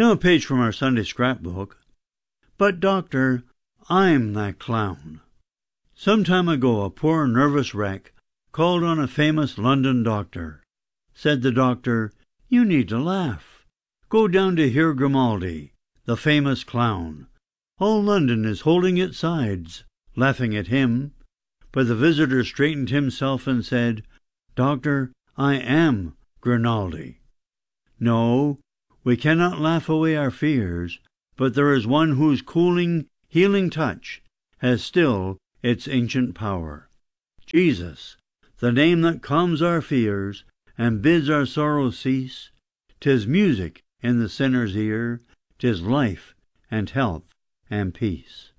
Now a page from our Sunday scrapbook. But, doctor, I'm that clown. Some time ago a poor nervous wreck called on a famous London doctor. Said the doctor, "You need to laugh. Go down to hear Grimaldi, the famous clown. All London is holding its sides, laughing at him." But the visitor straightened himself and said, "Doctor, I am Grimaldi. No, we cannot laugh away our fears, but there is one whose cooling, healing touch has still its ancient power. Jesus, the name that calms our fears and bids our sorrows cease. 'Tis music in the sinner's ear, 'tis life and health and peace."